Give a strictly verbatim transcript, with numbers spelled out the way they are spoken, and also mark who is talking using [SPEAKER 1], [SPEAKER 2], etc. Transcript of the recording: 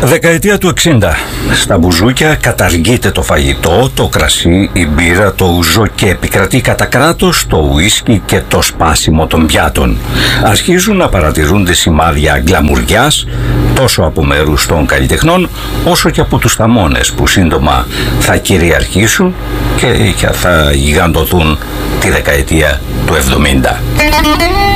[SPEAKER 1] Δεκαετία του εξήντα. Στα μπουζούκια καταργείται το φαγητό, το κρασί, η μπύρα, το ουζό και επικρατεί κατά κράτος το ουίσκι και το σπάσιμο των πιάτων. Αρχίζουν να παρατηρούνται σημάδια γκλαμουριάς τόσο από μέρους των καλλιτεχνών όσο και από τους θαμώνες που σύντομα θα κυριαρχήσουν και θα γιγαντωθούν τη δεκαετία του εβδομήντα.